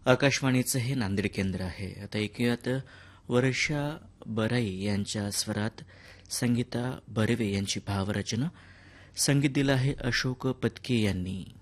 आकाशवाणीचं हे नांदेड केंद्र आहे. आता ऐकूयात वर्षा बराई यांच्या स्वरात संगीता बर्वे यांची भावरचना. संगीत दिलं आहे अशोक पत्के यांनी.